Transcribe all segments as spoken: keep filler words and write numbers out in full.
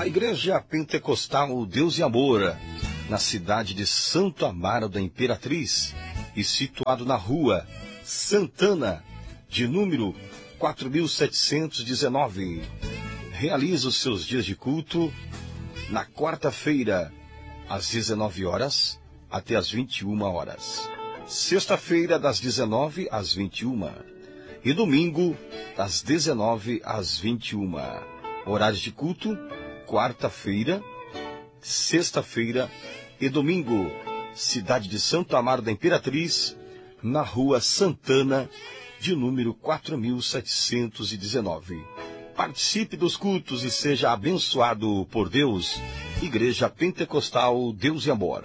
Igreja Pentecostal Deus e Amor, na cidade de Santo Amaro da Imperatriz e situado na rua Santana, de número quatro mil setecentos e dezenove. Realiza os seus dias de culto na quarta-feira, às dezenove horas até às vinte e uma horas. Sexta-feira, das dezenove às vinte e uma. E domingo, das dezenove às vinte e uma. Horários de culto: quarta-feira, sexta-feira e domingo. Cidade de Santo Amaro da Imperatriz, na rua Santana, de número quatro mil setecentos e dezenove. Participe dos cultos e seja abençoado por Deus. Igreja Pentecostal Deus e Amor.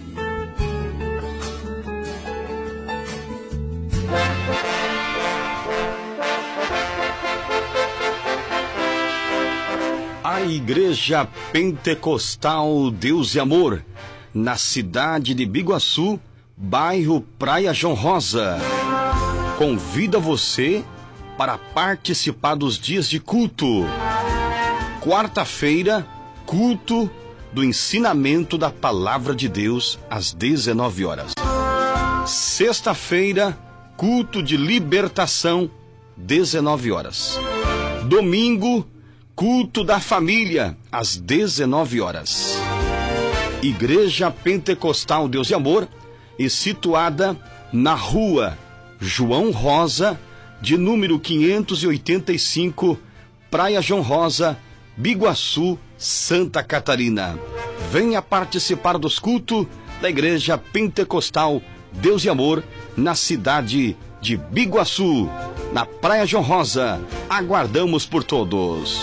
A Igreja Pentecostal Deus e Amor, na cidade de Biguaçu, bairro Praia João Rosa, convida você para participar dos dias de culto. Quarta-feira, culto do ensinamento da Palavra de Deus às dezenove horas. Sexta-feira, culto de libertação, dezenove horas. Domingo, culto da família, às dezenove horas. Igreja Pentecostal Deus e Amor, e situada na rua João Rosa, de número quinhentos e oitenta e cinco, Praia João Rosa, Biguaçu, Santa Catarina. Venha participar dos cultos da Igreja Pentecostal Deus e Amor, na cidade de Biguaçu, na Praia João Rosa. Aguardamos por todos.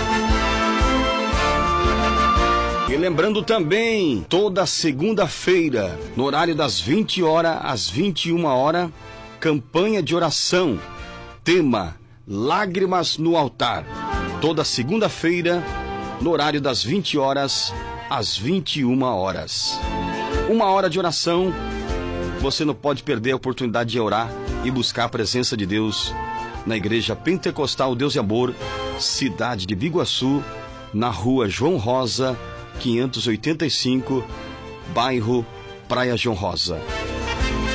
E lembrando também, toda segunda-feira, no horário das vinte horas às vinte e uma horas, campanha de oração, tema Lágrimas no Altar. Toda segunda-feira, no horário das vinte horas às vinte e uma horas. Uma hora de oração. Você não pode perder a oportunidade de orar e buscar a presença de Deus na Igreja Pentecostal Deus e Amor, cidade de Biguaçu, na rua João Rosa, quinhentos e oitenta e cinco, bairro Praia João Rosa.